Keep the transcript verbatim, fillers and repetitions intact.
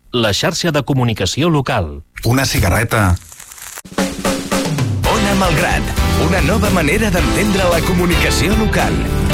la xarxa de comunicació local. Una cigarreta. Ona Malgrat, una nova manera d'entendre la comunicació local.